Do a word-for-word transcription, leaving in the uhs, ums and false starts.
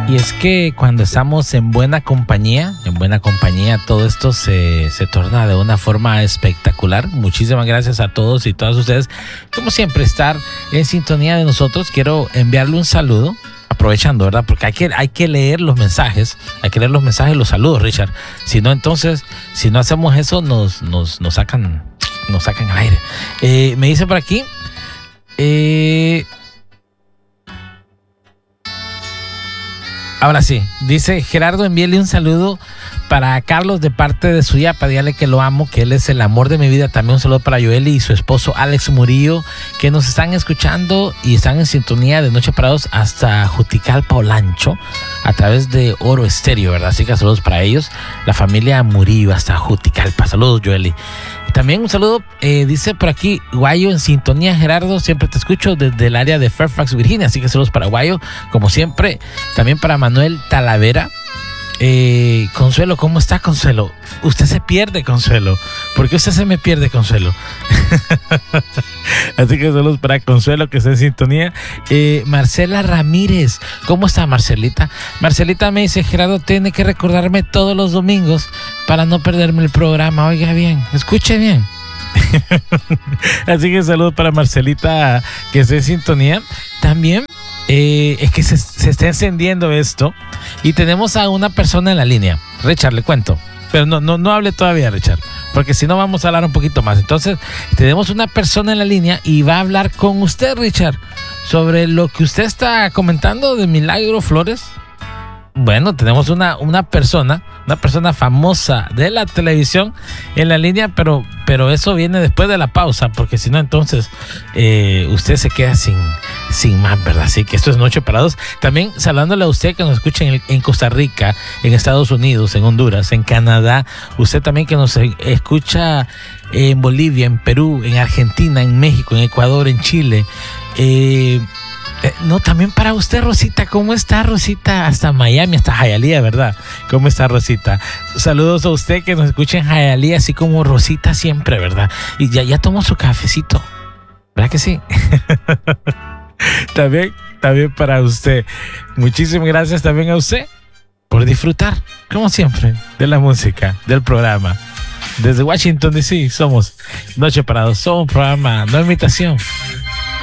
Y es que cuando estamos en buena compañía, en buena compañía, todo esto se, se torna de una forma espectacular. Muchísimas gracias a todos y todas ustedes. Como siempre, estar en sintonía de nosotros. Quiero enviarle un saludo, aprovechando, ¿verdad? Porque hay que, hay que leer los mensajes, hay que leer los mensajes, los saludos, Richard. Si no, entonces, si no hacemos eso, nos, nos, nos sacan, nos sacan al aire. Eh, me dice por aquí, eh... ahora sí, dice Gerardo, envíele un saludo para Carlos de parte de su yapa, dígale que lo amo, que él es el amor de mi vida. También un saludo para Joeli y su esposo Alex Murillo, que nos están escuchando y están en sintonía de Noche Parados hasta Juticalpa, Olancho, a través de Oro Estéreo, ¿verdad? Así que saludos para ellos, la familia Murillo hasta Juticalpa. Saludos, Joeli. También un saludo, eh, dice por aquí, Guayo en sintonía, Gerardo, siempre te escucho desde el área de Fairfax, Virginia, así que saludos para Guayo, como siempre. También para Manuel Talavera. Eh, Consuelo, ¿cómo está, Consuelo? Usted se pierde, Consuelo. ¿Por qué usted se me pierde, Consuelo? Así que saludos para Consuelo, que está en sintonía. eh, Marcela Ramírez, ¿cómo está, Marcelita? Marcelita me dice, Gerardo tiene que recordarme todos los domingos para no perderme el programa. Oiga bien, escuche bien. Así que saludos para Marcelita, que está en sintonía. También eh, es que se, se está encendiendo esto y tenemos a una persona en la línea. Richard, le cuento, pero no, no, no hable todavía, Richard, porque si no vamos a hablar un poquito más. Entonces tenemos una persona en la línea y va a hablar con usted, Richard, sobre lo que usted está comentando de Milagro Flores. Bueno, tenemos una, una persona, una persona famosa de la televisión en la línea, pero, pero eso viene después de la pausa, porque si no, entonces eh, usted se queda sin, sin más, ¿verdad? Así que esto es Noche para Dos. También saludándole a usted que nos escucha en, en Costa Rica, en Estados Unidos, en Honduras, en Canadá. Usted también que nos escucha en Bolivia, en Perú, en Argentina, en México, en Ecuador, en Chile. Eh... Eh, no, también para usted, Rosita. ¿Cómo está, Rosita? Hasta Miami, hasta Hialeah, ¿verdad? ¿Cómo está, Rosita? Saludos a usted que nos escucha en Hialeah, así como Rosita siempre, ¿verdad? Y ya, ya tomó su cafecito, ¿verdad que sí? También, también para usted. Muchísimas gracias también a usted por disfrutar, como siempre, de la música, del programa. Desde Washington D C somos Noche para Dos, somos un programa, no imitación,